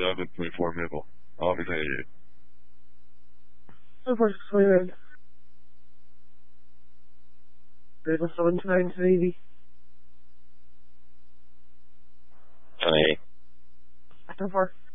7.4 Maple. August 98. 7.4 Maple 729 to Navy. 10-8. After 4.